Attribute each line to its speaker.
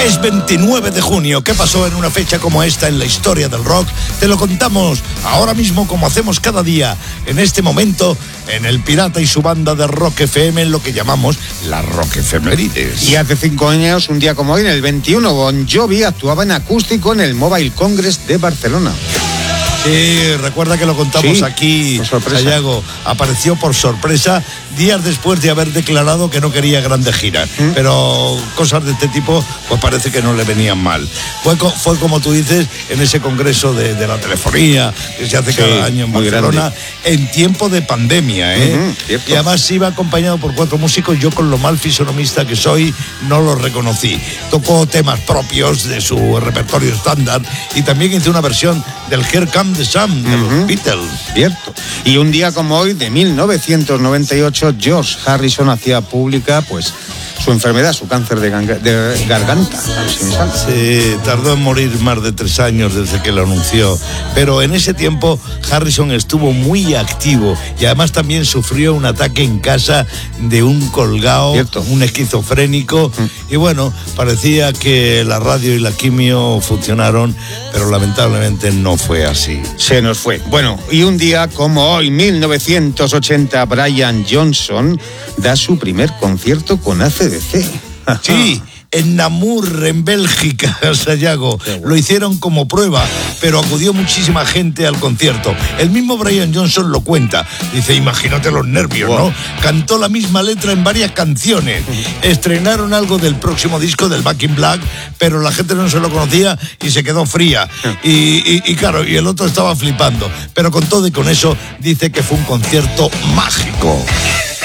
Speaker 1: Es 29 de junio. ¿Qué pasó en una fecha como esta en la historia del rock? Te lo contamos ahora mismo, como hacemos cada día, en este momento, en El Pirata y su banda de Rock FM, en lo que llamamos la Rock Efemérides.
Speaker 2: Y hace 5 años, un día como hoy, en el 21, Bon Jovi actuaba en acústico en el Mobile Congress de Barcelona.
Speaker 1: Sí, recuerda que lo contamos aquí,
Speaker 2: por sorpresa.
Speaker 1: Sayago. Apareció por sorpresa días después de haber declarado que no quería grandes giras. Pero cosas de este tipo, pues parece que no le venían mal. Fue como tú dices, en ese congreso de la telefonía que se hace cada año en Barcelona,
Speaker 2: grande.
Speaker 1: en tiempo de pandemia, y además iba acompañado por 4 músicos. Yo, con lo mal fisonomista que soy, no los reconocí. Tocó temas propios de su repertorio estándar y también hizo una versión del Here Comes the Sun de los Beatles.
Speaker 2: Cierto. Y un día como hoy, de 1998, George Harrison hacía pública, pues, su enfermedad, su cáncer de garganta.
Speaker 1: Sí, tardó en morir más de 3 años desde que lo anunció. Pero en ese tiempo Harrison estuvo muy activo y además también sufrió un ataque en casa de un colgado, un esquizofrénico. Y bueno, parecía que la radio y la quimio funcionaron, pero lamentablemente no fue así.
Speaker 2: Se nos fue. Bueno, y un día como hoy, 1980, Brian Johnson da su primer concierto con AC/DC.
Speaker 1: Sí, en Namur, en Bélgica, Sayago. Lo hicieron como prueba, pero acudió muchísima gente al concierto. El mismo Brian Johnson lo cuenta. Dice, imagínate los nervios, ¿no? Cantó la misma letra en varias canciones. Estrenaron algo del próximo disco, del Back in Black, pero la gente no se lo conocía y se quedó fría. Y claro, y el otro estaba flipando. Pero con todo y con eso, dice que fue un concierto mágico.